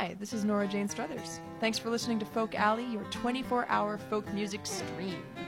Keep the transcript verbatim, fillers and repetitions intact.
Hi, this is Nora Jane Struthers. Thanks for listening to Folk Alley, your twenty-four hour folk music stream.